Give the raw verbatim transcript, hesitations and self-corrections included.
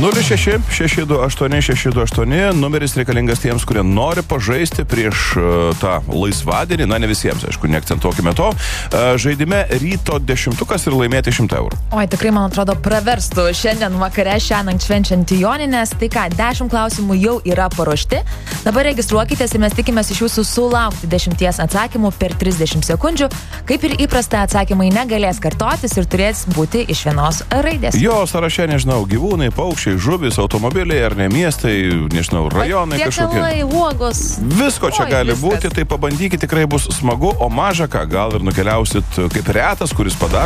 nulis šeši šeši du aštuoni šeši du aštuoni numeris reikalingas tiems, kurie nori pažaisti prieš uh, tą laisvadienį, na ne visiems, aišku, neakcentuokime to, uh, žaidime ryto dešimtukas ir laimėti šimtą eurų. Oi, tikrai, man atrodo, praverstų šiandien vakare, šiandien švenčiant Joninės. Tai ką, dešimt klausimų jau yra paruošti. Dabar registruokitės ir mes tikimės iš jūsų sulaukti dešimties atsakymų per trisdešimt sekundžių. Kaip ir įprasta, atsakymai negalės kartotis ir turės būti iš vienos raidės. Jo, sąraše, nežinau, gyvūnai, paukščiai, žuvis, automobiliai ar ne miestai, nežinau, rajonai kažkokie. Tiekalai, uogos. Visko čia Oi, gali viskas. būti, tai pabandykit, tikrai bus smagu, o maža ką, gal ir nukeliausit kaip retas, kuris padaro